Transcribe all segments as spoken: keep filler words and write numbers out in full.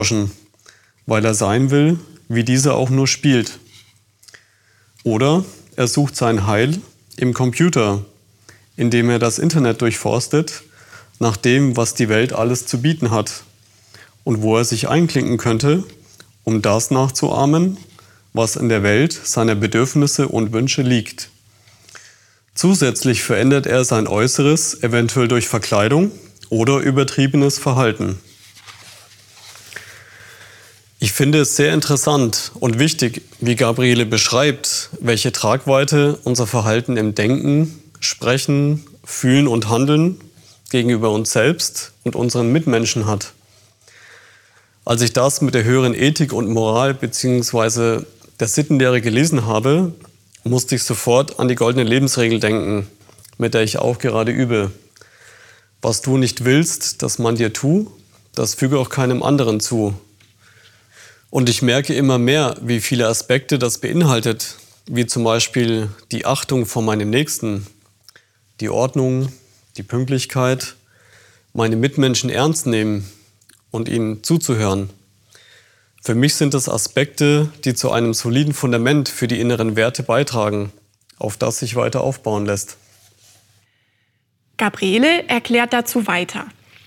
weil er sein will, wie dieser auch nur spielt. Oder er sucht sein Heil im Computer, indem er das Internet durchforstet, nach dem, was die Welt alles zu bieten hat und wo er sich einklinken könnte, um das nachzuahmen, was in der Welt seiner Bedürfnisse und Wünsche liegt. Zusätzlich verändert er sein Äußeres, eventuell durch Verkleidung oder übertriebenes Verhalten. Ich finde es sehr interessant und wichtig, wie Gabriele beschreibt, welche Tragweite unser Verhalten im Denken, Sprechen, Fühlen und Handeln gegenüber uns selbst und unseren Mitmenschen hat. Als ich das mit der höheren Ethik und Moral bzw. der Sittenlehre gelesen habe, musste ich sofort an die goldene Lebensregel denken, mit der ich auch gerade übe. Was du nicht willst, dass man dir tu, das füge auch keinem anderen zu. Und ich merke immer mehr, wie viele Aspekte das beinhaltet, wie zum Beispiel die Achtung vor meinem Nächsten, die Ordnung, die Pünktlichkeit, meine Mitmenschen ernst nehmen und ihnen zuzuhören. Für mich sind das Aspekte, die zu einem soliden Fundament für die inneren Werte beitragen, auf das sich weiter aufbauen lässt. Gabriele erklärt dazu weiter.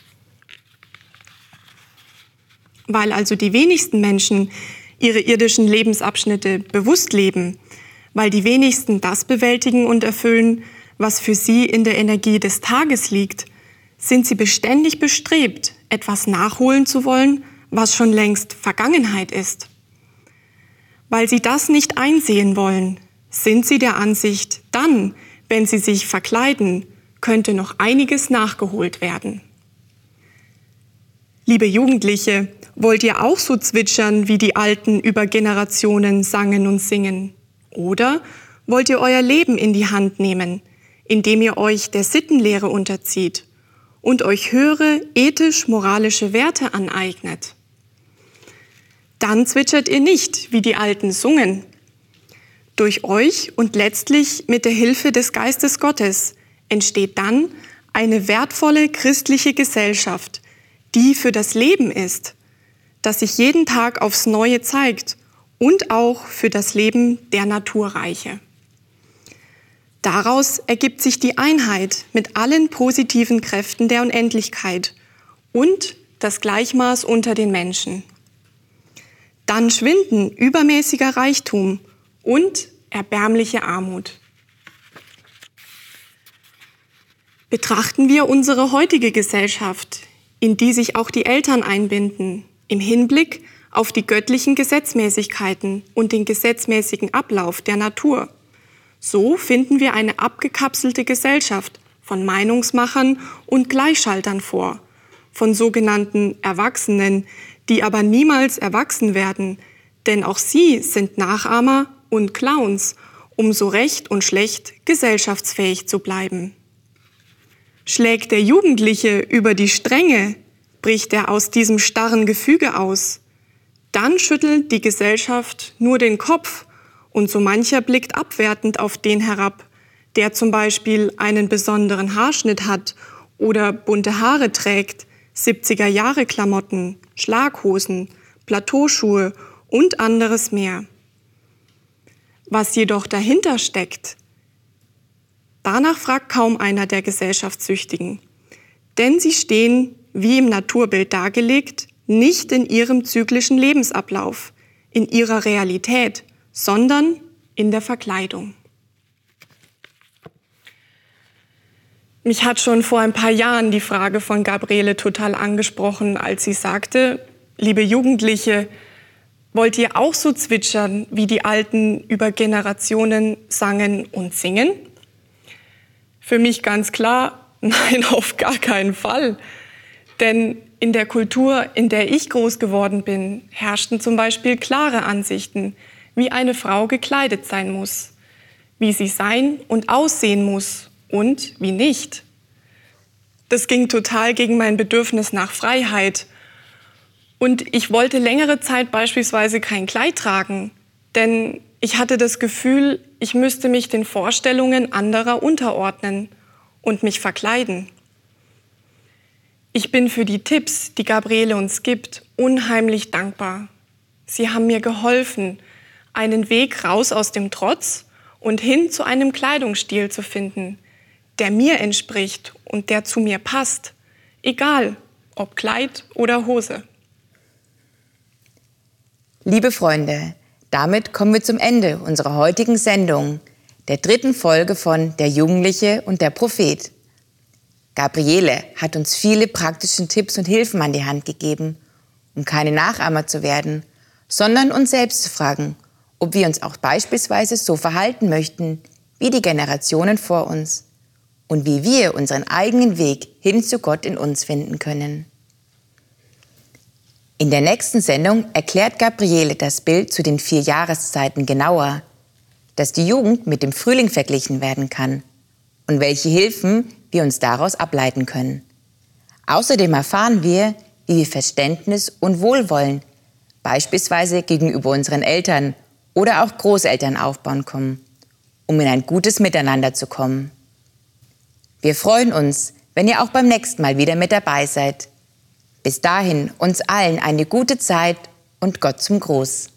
Weil also die wenigsten Menschen ihre irdischen Lebensabschnitte bewusst leben, weil die wenigsten das bewältigen und erfüllen, was für sie in der Energie des Tages liegt, sind sie beständig bestrebt, etwas nachholen zu wollen, was schon längst Vergangenheit ist. Weil sie das nicht einsehen wollen, sind sie der Ansicht, dann, wenn sie sich verkleiden, könnte noch einiges nachgeholt werden. Liebe Jugendliche, wollt ihr auch so zwitschern, wie die Alten über Generationen sangen und singen? Oder wollt ihr euer Leben in die Hand nehmen, indem ihr euch der Sittenlehre unterzieht und euch höhere ethisch-moralische Werte aneignet? Dann zwitschert ihr nicht, wie die Alten sungen. Durch euch und letztlich mit der Hilfe des Geistes Gottes entsteht dann eine wertvolle christliche Gesellschaft, die für das Leben ist, das sich jeden Tag aufs Neue zeigt und auch für das Leben der Naturreiche. Daraus ergibt sich die Einheit mit allen positiven Kräften der Unendlichkeit und das Gleichmaß unter den Menschen. Dann schwinden übermäßiger Reichtum und erbärmliche Armut. Betrachten wir unsere heutige Gesellschaft, in die sich auch die Eltern einbinden, im Hinblick auf die göttlichen Gesetzmäßigkeiten und den gesetzmäßigen Ablauf der Natur. So finden wir eine abgekapselte Gesellschaft von Meinungsmachern und Gleichschaltern vor, von sogenannten Erwachsenen, die aber niemals erwachsen werden, denn auch sie sind Nachahmer und Clowns, um so recht und schlecht gesellschaftsfähig zu bleiben. Schlägt der Jugendliche über die Stränge, bricht er aus diesem starren Gefüge aus, dann schüttelt die Gesellschaft nur den Kopf und so mancher blickt abwertend auf den herab, der zum Beispiel einen besonderen Haarschnitt hat oder bunte Haare trägt, siebziger-Jahre-Klamotten, Schlaghosen, Plateauschuhe und anderes mehr. Was jedoch dahinter steckt, danach fragt kaum einer der Gesellschaftssüchtigen. Denn sie stehen, wie im Naturbild dargelegt, nicht in ihrem zyklischen Lebensablauf, in ihrer Realität, sondern in der Verkleidung. Mich hat schon vor ein paar Jahren die Frage von Gabriele total angesprochen, als sie sagte, liebe Jugendliche, wollt ihr auch so zwitschern, wie die Alten über Generationen sangen und singen? Für mich ganz klar, nein, auf gar keinen Fall. Denn in der Kultur, in der ich groß geworden bin, herrschten zum Beispiel klare Ansichten, wie eine Frau gekleidet sein muss, wie sie sein und aussehen muss und wie nicht. Das ging total gegen mein Bedürfnis nach Freiheit. Und ich wollte längere Zeit beispielsweise kein Kleid tragen, denn ich hatte das Gefühl, ich müsste mich den Vorstellungen anderer unterordnen und mich verkleiden. Ich bin für die Tipps, die Gabriele uns gibt unheimlich dankbar. Sie haben mir geholfen, einen Weg raus aus dem Trotz und hin zu einem Kleidungsstil zu finden, der mir entspricht und der zu mir passt, egal ob Kleid oder Hose. Liebe Freunde, damit kommen wir zum Ende unserer heutigen Sendung, der dritten Folge von Der Jugendliche und der Prophet. Gabriele hat uns viele praktische Tipps und Hilfen an die Hand gegeben, um keine Nachahmer zu werden, sondern uns selbst zu fragen, ob wir uns auch beispielsweise so verhalten möchten wie die Generationen vor uns und wie wir unseren eigenen Weg hin zu Gott in uns finden können. In der nächsten Sendung erklärt Gabriele das Bild zu den vier Jahreszeiten genauer, dass die Jugend mit dem Frühling verglichen werden kann und welche Hilfen wir uns daraus ableiten können. Außerdem erfahren wir, wie wir Verständnis und Wohlwollen, beispielsweise gegenüber unseren Eltern oder auch Großeltern aufbauen können, um in ein gutes Miteinander zu kommen. Wir freuen uns, wenn ihr auch beim nächsten Mal wieder mit dabei seid. Bis dahin uns allen eine gute Zeit und Gott zum Gruß.